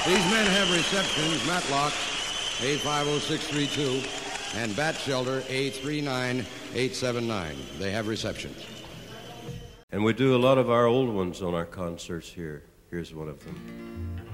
These men have receptions, Matlock A50632 and Bat Shelter A39879. They have receptions. And we do a lot of our old ones on our concerts here. Here's one of them.